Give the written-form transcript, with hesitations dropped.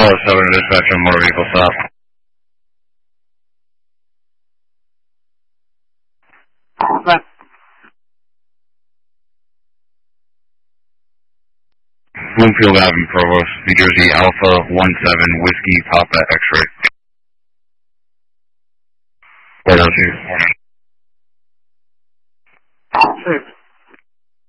Southern Dispatch on motor vehicle stop. Bloomfield Avenue, Provost, New Jersey, Alpha 17 Whiskey Papa X-ray. Right out here.